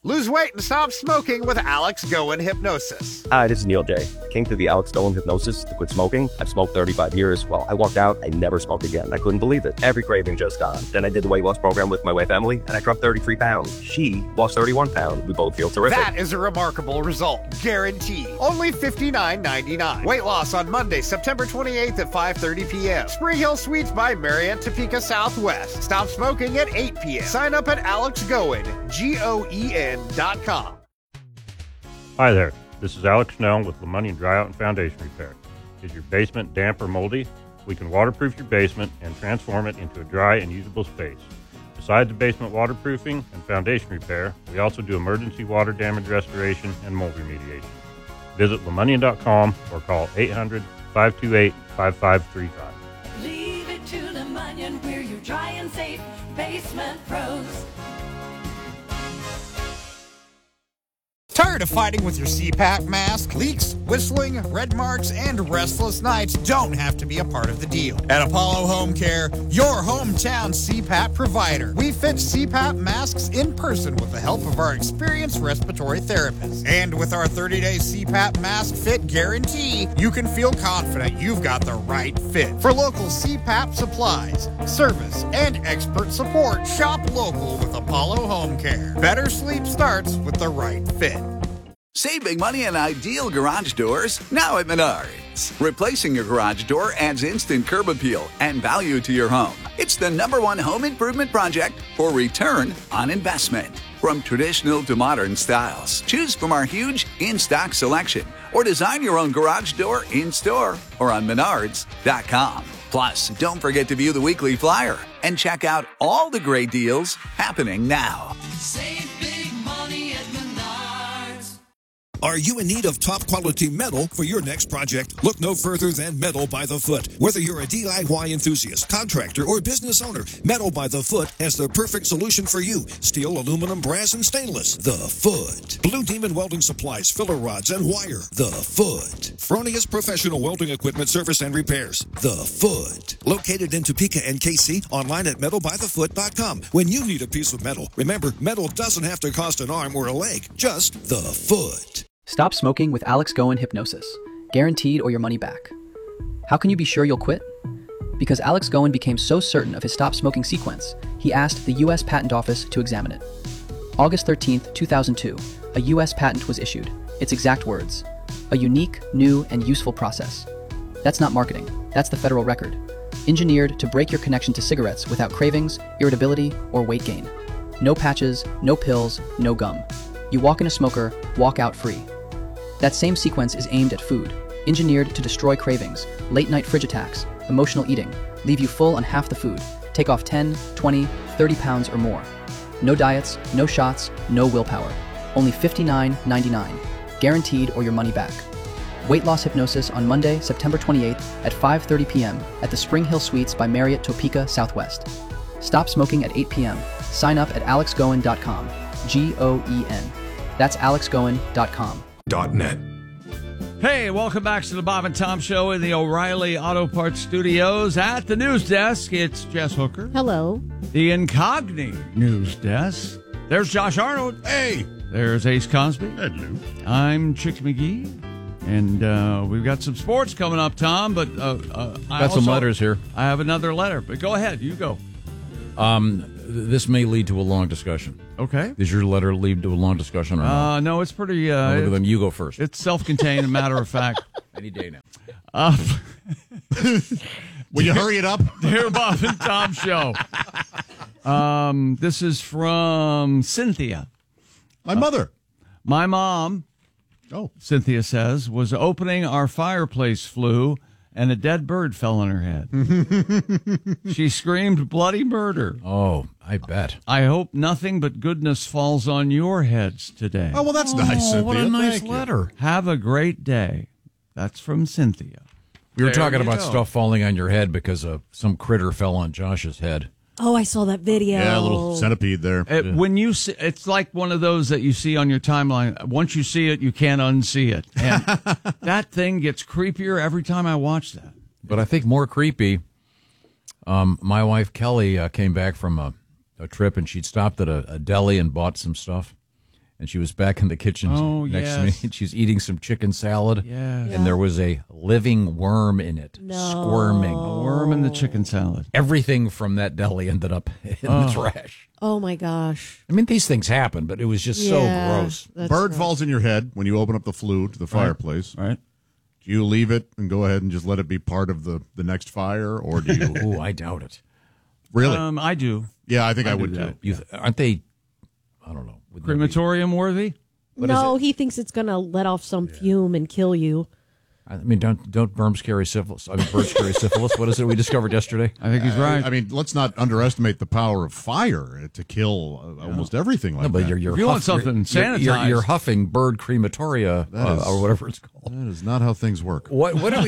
Lose weight and stop smoking with Alex Goen Hypnosis. Hi, this is Neil J. Came to the Alex Goen Hypnosis to quit smoking. I've smoked 35 years. Well, I walked out, I never smoked again. I couldn't believe it. Every craving just gone. Then I did the weight loss program with my wife, Emily, and I dropped 33 pounds. She lost 31 pounds. We both feel terrific. That is a remarkable result. Guaranteed. Only $59.99. Weight loss on Monday, September 28th at 5:30 p.m. Spring Hill Suites by Marriott, Topeka Southwest. Stop smoking at 8 p.m. Sign up at AlexGoen.com. Hi there, this is Alex Snell with LeMoney Dryout and Foundation Repair. Is your basement damp or moldy? We can waterproof your basement and transform it into a dry and usable space. Besides the basement waterproofing and foundation repair, we also do emergency water damage restoration and mold remediation. Visit LeMoney.com or call 800-528-5535. Leave it to LeMoney, we're your dry and safe basement pros. Tired of fighting with your CPAP mask? Leaks, whistling, red marks, and restless nights don't have to be a part of the deal. At Apollo Home Care, your hometown CPAP provider, we fit CPAP masks in person with the help of our experienced respiratory therapists. And with our 30-day CPAP mask fit guarantee, you can feel confident you've got the right fit. For local CPAP supplies, service, and expert support, shop local with Apollo Home Care. Better sleep starts with the right fit. Save big money on ideal garage doors now at Menards. Replacing your garage door adds instant curb appeal and value to your home. It's the #1 home improvement project for return on investment. From traditional to modern styles, choose from our huge in-stock selection or design your own garage door in-store or on Menards.com. Plus, don't forget to view the weekly flyer and check out all the great deals happening now. Save big money at Menards. Are you in need of top quality metal for your next project? Look no further than Metal by the Foot. Whether you're a DIY enthusiast, contractor, or business owner, Metal by the Foot has the perfect solution for you. Steel, aluminum, brass, and stainless. The Foot. Blue Demon Welding Supplies, filler rods, and wire. The Foot. Fronius Professional Welding Equipment Service and Repairs. The Foot. Located in Topeka and KC, online at metalbythefoot.com. When you need a piece of metal, remember, metal doesn't have to cost an arm or a leg, just the Foot. Stop smoking with Alex Goen Hypnosis. Guaranteed or your money back. How can you be sure you'll quit? Because Alex Goen became so certain of his stop smoking sequence, he asked the U.S. Patent Office to examine it. August 13th, 2002, a U.S. patent was issued. Its exact words: a unique, new, and useful process. That's not marketing. That's the federal record. Engineered to break your connection to cigarettes without cravings, irritability, or weight gain. No patches, no pills, no gum. You walk in a smoker, walk out free. That same sequence is aimed at food, engineered to destroy cravings, late-night fridge attacks, emotional eating, leave you full on half the food, take off 10, 20, 30 pounds or more. No diets, no shots, no willpower. Only $59.99. Guaranteed or your money back. Weight loss hypnosis on Monday, September 28th at 5:30 p.m. at the Spring Hill Suites by Marriott, Topeka Southwest. Stop smoking at 8 p.m. Sign up at AlexGoen.com. G-O-E-N. That's AlexGoen.com. .net. Hey, welcome back to the Bob and Tom Show in the O'Reilly Auto Parts Studios. At the news desk, it's Jess Hooker. Hello. The Incogni news desk. There's Josh Arnold. Hey. There's Ace Cosby. Hello. I'm Chick McGee. And we've got some sports coming up, Tom, but got some letters here. I have another letter, but go ahead. You go. This may lead to a long discussion. Okay. Does your letter lead to a long discussion or not? No, it's pretty... Look at them. You go first. It's self-contained, a matter of fact. Any day now. Will you hurry it up? Dear Bob and Tom Show. This is from Cynthia. My mother. My mom, Cynthia says, was opening our fireplace flue and a dead bird fell on her head. She screamed bloody murder. Oh, I bet. I hope nothing but goodness falls on your heads today. Oh, well, that's nice, Cynthia. What a nice Thank you. letter. Have a great day. That's from Cynthia. We were There talking you about go. stuff falling on your head because some critter fell on Josh's head. Oh, I saw that video. Yeah, a little centipede there. When you see, it's like one of those that you see on your timeline. Once you see it, you can't unsee it. And that thing gets creepier every time I watch that. But I think more creepy, my wife Kelly came back from a trip, and she'd stopped at a deli and bought some stuff. and she was back in the kitchen next to me, and she's eating some chicken salad, and there was a living worm in it, squirming. A worm in the chicken salad. Everything from that deli ended up in the trash. Oh, my gosh. I mean, these things happen, but it was just so gross. Bird falls in your head when you open up the flue to the fireplace. Right. Do you leave it and go ahead and just let it be part of the next fire, or do you? Ooh, I doubt it. Really? I do. Yeah, I think I would too. Aren't they, I don't know. Crematorium worthy? No, he thinks it's going to let off some fume and kill you. I mean, don't worms carry syphilis? I mean, birds carry syphilis. What is it we discovered yesterday? I think he's right. I mean, let's not underestimate the power of fire to kill almost everything like but that. You're if you want something sanitized. You're huffing bird crematoria or whatever it's called. That is not how things work. What did we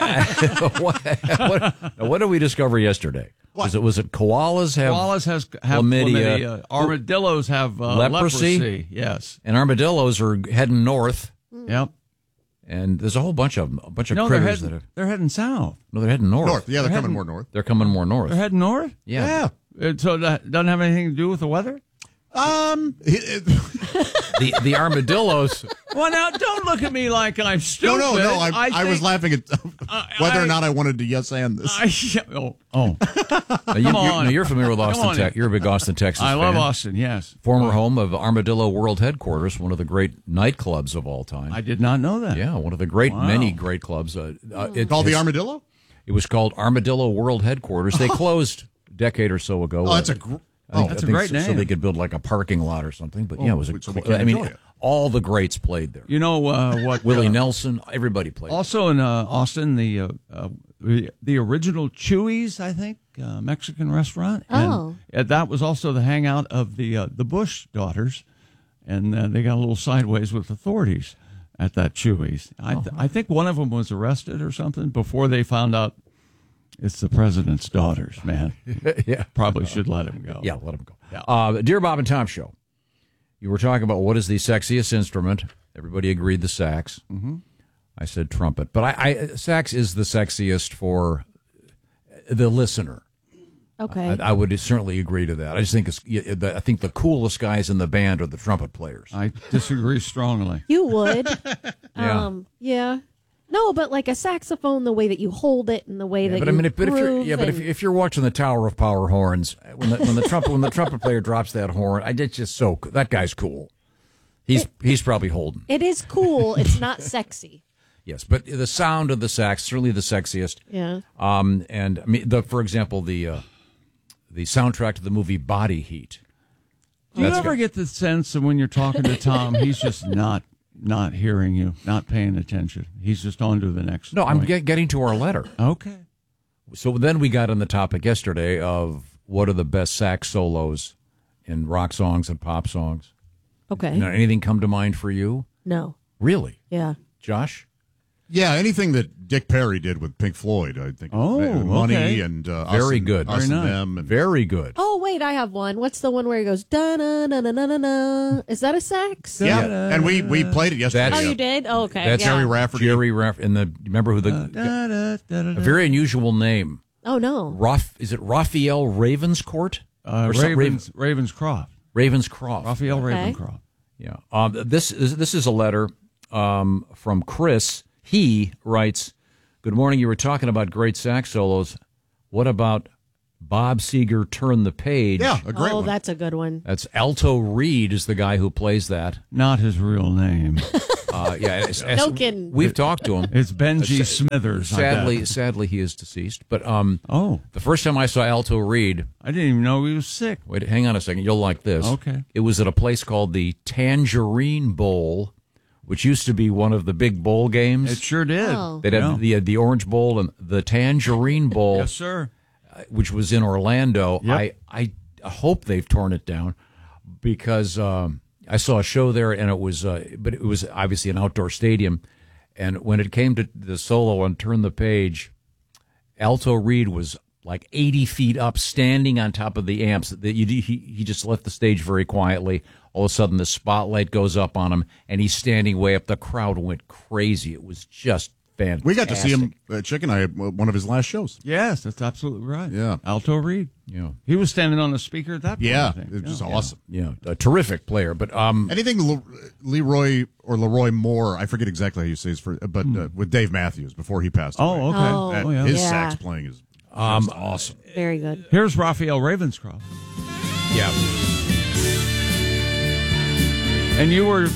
what did we discover yesterday? Was it koalas have chlamydia? Armadillos have leprosy. Yes, and armadillos are heading north. Yep. And there's a whole bunch of critters they're heading south. No, they're heading north. Yeah, they're coming more north. They're coming more north. They're heading north. Yeah. So that doesn't have anything to do with the weather. The armadillos. Well, now don't look at me like I'm stupid. No. I was laughing at whether or not I wanted to yes and this. Come on. You're familiar with Austin, Texas. You're a big Austin, Texas fan. I love Austin, yes. Former home of Armadillo World Headquarters, one of the great nightclubs of all time. I did not know that. Yeah, one of the many great clubs. Called the Armadillo? It was called Armadillo World Headquarters. They closed a decade or so ago. Oh, that's a great name. So they could build like a parking lot or something. But it was all the greats played there. You know what? Willie Nelson, everybody played. Also in Austin, the original Chuy's, I think, Mexican restaurant. Oh. And that was also the hangout of the Bush daughters, and they got a little sideways with authorities at that Chuy's. I think one of them was arrested or something before they found out it's the president's daughters, man. Yeah. Probably should let him go. Yeah, let him go. Yeah. Dear Bob and Tom Show, you were talking about what is the sexiest instrument. Everybody agreed the sax. Mm-hmm. I said trumpet. But sax is the sexiest for the listener. Okay. I would certainly agree to that. I just think I think the coolest guys in the band are the trumpet players. I disagree strongly. You would. Yeah. Yeah. No, but like a saxophone, the way that you hold it and the way that you if you're watching the Tower of Power horns, when the trumpet player drops that horn, it's just so that guy's cool. He's probably Holden. It is cool. It's not sexy. Yes, but the sound of the sax certainly the sexiest. Yeah. And I mean, for example, the soundtrack to the movie Body Heat. Do you ever get the sense that when you're talking to Tom, he's just not hearing you, not paying attention? He's just on to the next. No, point. I'm getting to our letter. Okay. So then we got on the topic yesterday of what are the best sax solos in rock songs and pop songs. Okay. Now, anything come to mind for you? No. Really? Yeah. Josh? Yeah, anything that Dick Perry did with Pink Floyd, I think. Money okay. and very good. Us Very and nice. Them. And Very good. Oh, wait, I have one. What's the one where he goes, da-na-na-na-na-na? Is that a sax? yeah, and we played it yesterday. Oh, you did? Oh, okay. That's yeah. Jerry Rafferty. Remember who a very unusual name. Oh, no. Is it Raphael Ravenscourt? Ravenscroft. Ravenscroft. Raphael Okay. Ravenscroft. Yeah. This is a letter from Chris. He writes, "Good morning. You were talking about great sax solos. What about Bob Seger, Turn the Page?" Yeah, a great one. That's a good one. That's Alto Reed is the guy who plays that. Not his real name. No kidding. We've talked to him. It's Benji Smithers. Sadly, he is deceased. But the first time I saw Alto Reed, I didn't even know he was sick. wait, hang on a second. You'll like this. Okay. It was at a place called the Tangerine Bowl, which used to be one of the big bowl games. It sure did. Oh. They'd have the Orange Bowl and the Tangerine Bowl. Yes, sir. Which was in Orlando. Yep. I hope they've torn it down because I saw a show there and it was obviously an outdoor stadium. And when it came to the solo on Turn the Page, Alto Reed was like 80 feet up, standing on top of the amps. He just left the stage very quietly. All of a sudden, the spotlight goes up on him, and he's standing way up. The crowd went crazy. It was just fantastic. We got to see him, Chick and I, at one of his last shows. Yes, that's absolutely right. Yeah. Alto Reed. Yeah. He was standing on the speaker at that point. Yeah, I think. it was awesome. Yeah, a terrific player. But anything Leroy Moore, I forget exactly how you say his first, but with Dave Matthews before he passed away. Oh, okay. Oh, His yeah. sax playing is just awesome. Very good. Here's Raphael Ravenscroft. yeah. And you were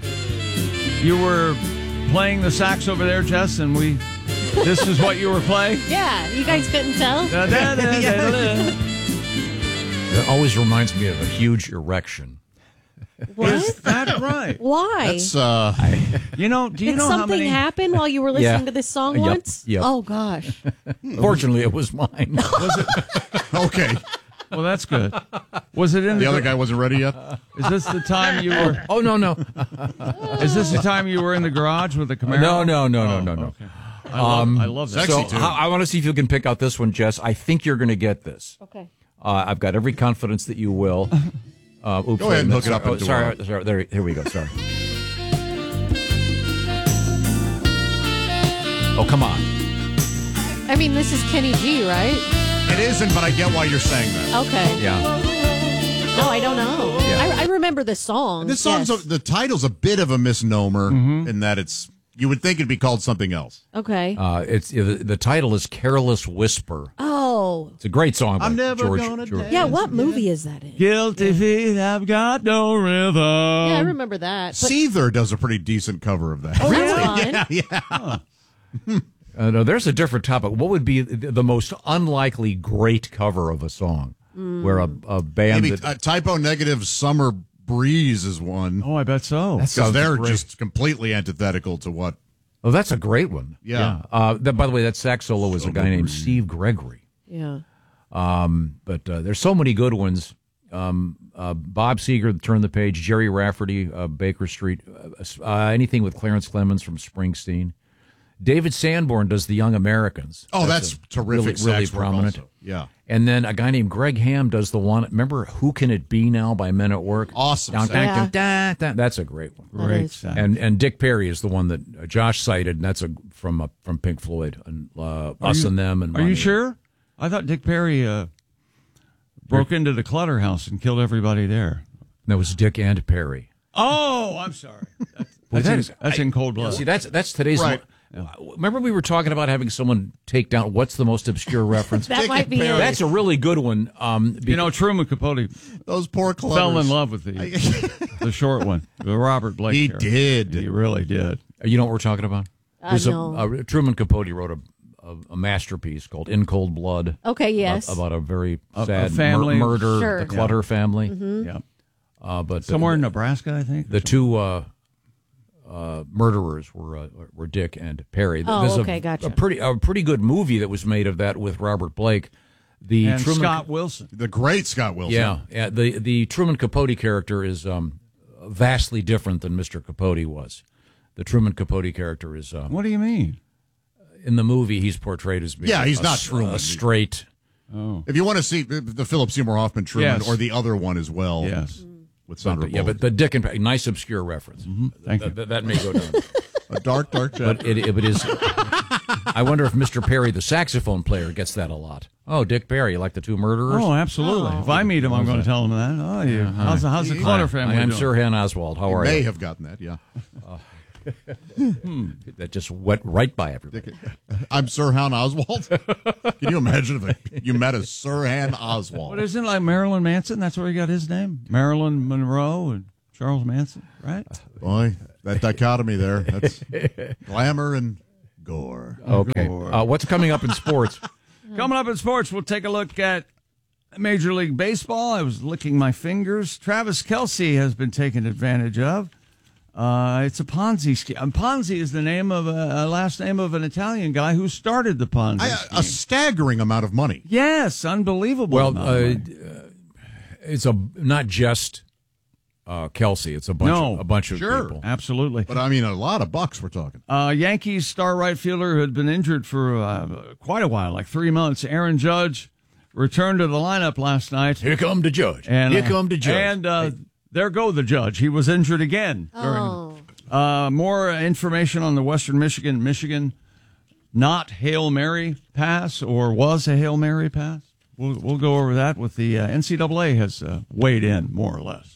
playing the sax over there, Jess, and this is what you were playing? Yeah, you guys couldn't tell? It always reminds me of a huge erection. What? Is that right? Why? That's, do you know Did how something many... happen while you were listening Yeah. to this song Yep, once? yep. Oh, gosh. Fortunately, it was mine. Was it? okay. Well, that's good. Was it in The other guy wasn't ready yet? Is this the time you were... Oh, no. Is this the time you were in the garage with the Camaro? No. Okay. I love that. Sexy, So too. I want to see if you can pick out this one, Jess. I think you're going to get this. Okay. I've got every confidence that you will. Oops, Go ahead and hook it up into sorry. There, here we go. Sorry. Oh, come on. I mean, this is Kenny G, right? It isn't, but I get why you're saying that. Okay. Yeah. No, I don't know. Yeah. I remember the song. This song's yes. the title's a bit of a misnomer in that you would think it'd be called something else. Okay. It's the title is "Careless Whisper." Oh. It's a great song. By I'm never George. gonna dance. Yeah, what movie is that in? Guilty feet have got no rhythm. Yeah, I remember that. But Seether does a pretty decent cover of that. oh, that's fun. Yeah. No, there's a different topic. What would be the most unlikely great cover of a song where a band Maybe that Typo Negative Summer Breeze is one. Oh, I bet so. That Because sounds they're great. just completely antithetical to what. Oh, that's a great one. Yeah. By the way, that sax solo was a guy named Steve Gregory. Yeah. But there's so many good ones. Bob Seger, Turn the Page, Jerry Rafferty, Baker Street, anything with Clarence Clemens from Springsteen. David Sanborn does The Young Americans. Oh, that's terrific. Really sax work prominent. also. Yeah. And then a guy named Greg Ham does the one. Remember Who Can It Be Now by Men at Work? Awesome. Down, sax. down, down. That's a great one. Great is. sax. And Dick Perry is the one that Josh cited, and that's from Pink Floyd and Us and Them. And Are you Money. sure? I thought Dick Perry broke into the Clutter House and killed everybody there. That was Dick and Perry. Oh, I'm sorry. That's in cold blood. See, that's today's. Right. Remember, we were talking about having someone take down what's the most obscure reference. That might be it. That's a really good one. Truman Capote Those poor clubbers. fell in love with the short one, the Robert Blake. He character. did. He really did. You know what we're talking about? There's no. Truman Capote wrote a masterpiece called In Cold Blood. Okay, yes. About a very A sad family. murder, Sure. the Clutter family. Yeah. But Somewhere in Nebraska, I think. the two murderers were Dick and Perry. Oh, There's okay, gotcha. a pretty good movie that was made of that with Robert Blake. The And Truman, Scott Wilson. The great Scott Wilson. yeah. The Truman Capote character is vastly different than Mr. Capote was. The Truman Capote character is What do you mean? in the movie he's portrayed as being Yeah, he's a- not Truman. a straight. If you want to see the Philip Seymour Hoffman Truman Yes. or the other one as well. Yes. With Sandra Yeah, Bullock. but Dick and Perry, nice obscure reference. Thank you. That may go down. A dark But chat. it is. I wonder if Mr. Perry, the saxophone player, gets that a lot. Oh, Dick Perry, like the two murderers. Oh, absolutely. If I meat him, I'm going to tell him that. Oh, yeah. How's the Clutter family I'm doing? Sirhan Oswald. How are May you? have gotten that, yeah. That just went right by everybody. I'm Sirhan Oswald. Can you imagine if you met a Sirhan Oswald? But isn't it like Marilyn Manson? That's where he got his name. Marilyn Monroe and Charles Manson, right? Boy, that dichotomy there. That's glamour and gore. Okay. What's coming up in sports? Coming up in sports, we'll take a look at Major League Baseball. I was licking my fingers. Travis Kelce has been taken advantage of. It's a Ponzi scheme. Ponzi is the name of a last name of an Italian guy who started the Ponzi scheme. A staggering amount of money. Yes, unbelievable. Well, amount of money. it's not just Kelsey. It's a bunch of people. Absolutely. But I mean, a lot of bucks we're talking. Yankees star right fielder who had been injured for quite a while, like 3 months, Aaron Judge, returned to the lineup last night. Here come the judge. And, Here come the judge. And there go the judge. He was injured again. More information on the Western Michigan not Hail Mary pass or was a Hail Mary pass? We'll go over that with the NCAA has weighed in more or less.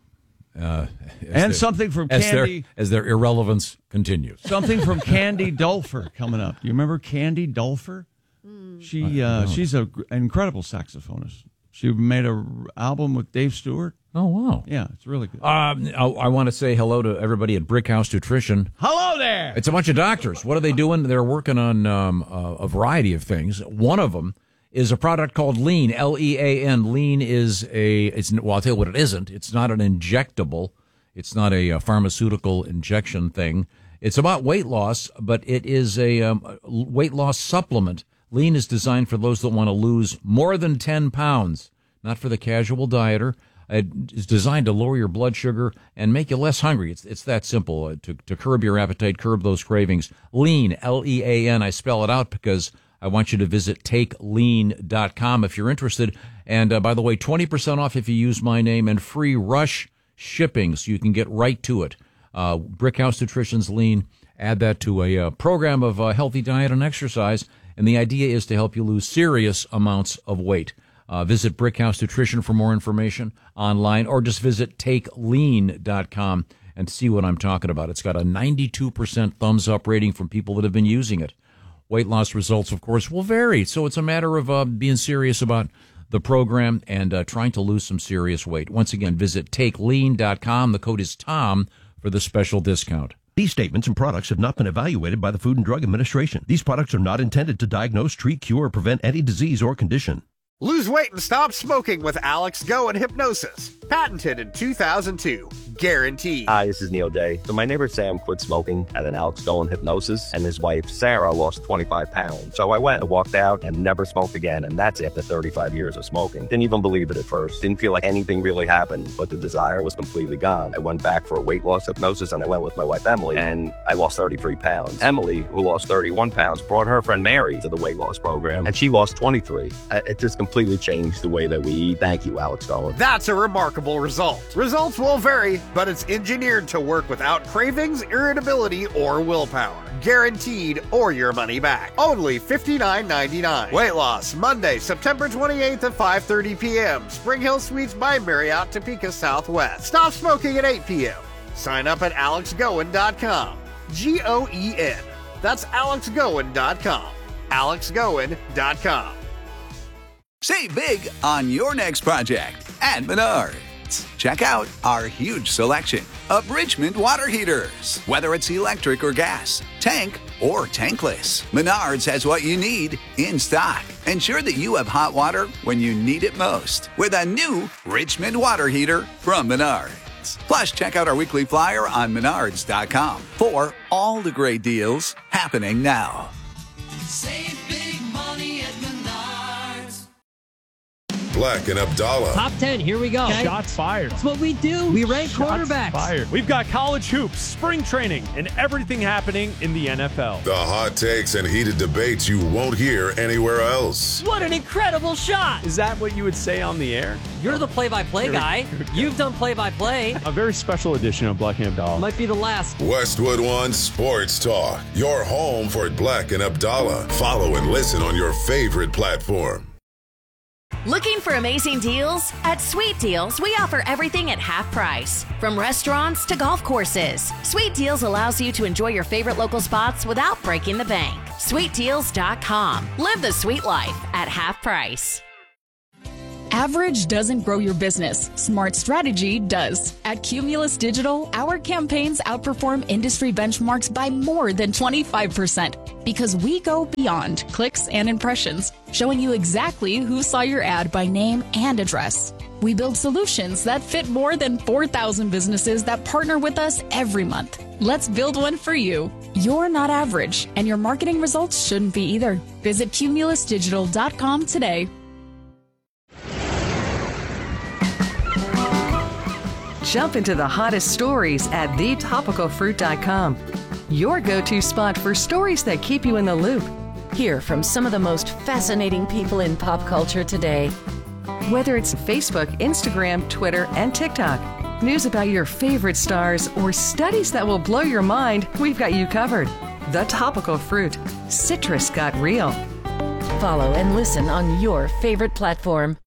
Something from Candy as their irrelevance continues. Something from Candy Dulfer coming up. Do you remember Candy Dulfer? She's an incredible saxophonist. She made an album with Dave Stewart. Oh, wow. Yeah, it's really good. I want to say hello to everybody at Brickhouse Nutrition. Hello there! It's a bunch of doctors. What are they doing? They're working on a variety of things. One of them is a product called Lean, L-E-A-N. Lean is I'll tell you what it isn't. It's not an injectable. It's not a pharmaceutical injection thing. It's about weight loss, but it is a weight loss supplement. Lean is designed for those that want to lose more than 10 pounds, not for the casual dieter. It's designed to lower your blood sugar and make you less hungry. It's that simple, to curb your appetite, curb those cravings. Lean, L-E-A-N. I spell it out because I want you to visit TakeLean.com if you're interested. And by the way, 20% off if you use my name and free rush shipping so you can get right to it. Brickhouse Nutrition's Lean. Add that to a program of healthy diet and exercise. And the idea is to help you lose serious amounts of weight. Visit Brickhouse Nutrition for more information online, or just visit TakeLean.com and see what I'm talking about. It's got a 92% thumbs up rating from people that have been using it. Weight loss results, of course, will vary. So it's a matter of being serious about the program and trying to lose some serious weight. Once again, visit TakeLean.com. The code is TOM for the special discount. These statements and products have not been evaluated by the Food and Drug Administration. These products are not intended to diagnose, treat, cure, or prevent any disease or condition. Lose weight and stop smoking with Alex Go and Hypnosis. Patented in 2002. Guaranteed. Hi, this is Neil Day. So my neighbor Sam quit smoking at an Alex Go and Hypnosis, and his wife Sarah lost 25 pounds. So I went and walked out and never smoked again, and that's after 35 years of smoking. Didn't even believe it at first. Didn't feel like anything really happened, but the desire was completely gone. I went back for a weight loss hypnosis, and I went with my wife Emily, and I lost 33 pounds. Emily, who lost 31 pounds, brought her friend Mary to the weight loss program, and she lost 23. It just completely changed the way that we eat. Thank you, Alex Go. That's a remarkable result. Results will vary, but it's engineered to work without cravings, irritability, or willpower. Guaranteed or your money back. Only $59.99. Weight loss, Monday, September 28th at 5:30 p.m. Spring Hill Suites by Marriott, Topeka Southwest. Stop smoking at 8 p.m. Sign up at alexgoen.com. G-O-E-N. That's alexgoen.com. alexgoen.com. Save big on your next project at Menards. Check out our huge selection of Richmond water heaters. Whether it's electric or gas, tank or tankless, Menards has what you need in stock. Ensure that you have hot water when you need it most with a new Richmond water heater from Menards. Plus, check out our weekly flyer on Menards.com for all the great deals happening now. Save big money at Menards. Black and Abdallah. Top 10, here we go. Okay. Shots fired. That's what we do. We rank quarterbacks. Fired. We've got college hoops, spring training, and everything happening in the NFL. The hot takes and heated debates you won't hear anywhere else. What an incredible shot. Is that what you would say on the air? You're the play-by-play guy. You've done play-by-play. A very special edition of Black and Abdallah. Might be the last. Westwood One Sports Talk. Your home for Black and Abdallah. Follow and listen on your favorite platform. Looking for amazing deals? At Sweet Deals, we offer everything at half price. From restaurants to golf courses, Sweet Deals allows you to enjoy your favorite local spots without breaking the bank. SweetDeals.com. Live the sweet life at half price. Average doesn't grow your business. Smart strategy does. At Cumulus Digital, our campaigns outperform industry benchmarks by more than 25% because we go beyond clicks and impressions, showing you exactly who saw your ad by name and address. We build solutions that fit more than 4,000 businesses that partner with us every month. Let's build one for you. You're not average, and your marketing results shouldn't be either. Visit cumulusdigital.com today. Jump into the hottest stories at thetopicalfruit.com. Your go-to spot for stories that keep you in the loop. Hear from some of the most fascinating people in pop culture today. Whether it's Facebook, Instagram, Twitter, and TikTok, news about your favorite stars, or studies that will blow your mind, we've got you covered. The Topical Fruit. Citrus got real. Follow and listen on your favorite platform.